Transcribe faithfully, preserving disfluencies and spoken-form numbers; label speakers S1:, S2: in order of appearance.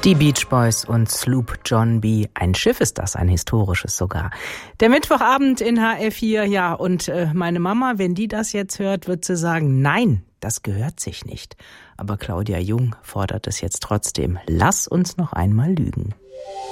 S1: Die Beach Boys und Sloop John B. Ein Schiff ist das, ein historisches sogar. Der Mittwochabend in H R vier, ja, und äh, meine Mama, wenn die das jetzt hört, wird sie sagen, nein, das gehört sich nicht. Aber Claudia Jung fordert es jetzt trotzdem. Lass uns noch einmal lügen.